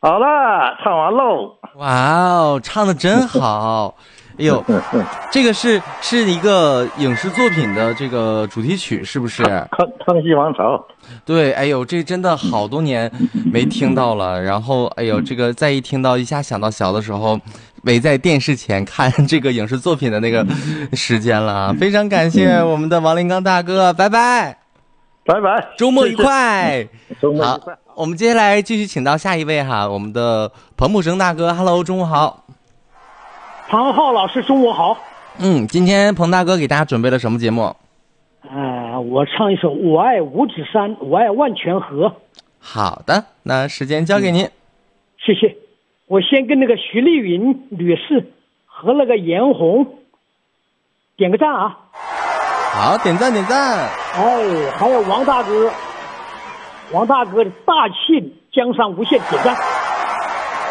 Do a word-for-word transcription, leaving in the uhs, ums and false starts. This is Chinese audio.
好了，唱完喽。 哇哦，唱的真好。哎呦，这个是是一个影视作品的这个主题曲，是不是？ 康康熙王朝。 对，哎呦，这真的好多年没听到了。然后，哎呦，这个再一听到，一下想到小的时候围在电视前看这个影视作品的那个时间了。非常感谢我们的王林刚大哥，拜拜， 拜拜， 周末愉快， 周末愉快。 好，我们接下来继续请到下一位哈，我们的彭普生大哥 ，Hello， 中午好。 庞浩老师，中午好。 嗯，今天彭大哥给大家准备了什么节目？ 呃，我唱一首《我爱五指山，我爱万泉河》。 好的，那时间交给您。嗯、 谢谢。我先跟那个徐丽云女士和那个严红点个赞啊。 好，点赞点赞。 哎，还有王大哥，王大哥的大气江山无限点赞。